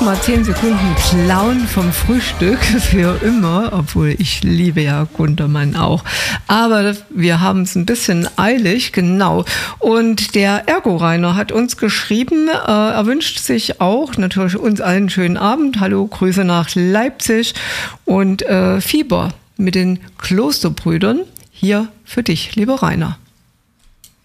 muss mal 10 Sekunden klauen vom Frühstück für immer, obwohl ich liebe ja Gundermann auch. Aber wir haben es ein bisschen eilig, genau. Und der Ergo-Rainer hat uns geschrieben, er wünscht sich auch natürlich uns allen einen schönen Abend. Hallo, Grüße nach Leipzig und Fieber mit den Klosterbrüdern hier für dich, lieber Rainer.